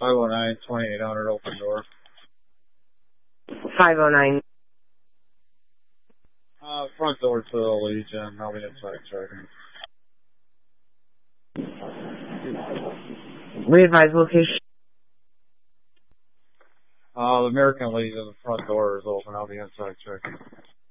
509, 2800, open door. 509. Front door to the Legion. I'll be inside checking. Readvise location. The American Legion, the front door is open. I'll be inside checking.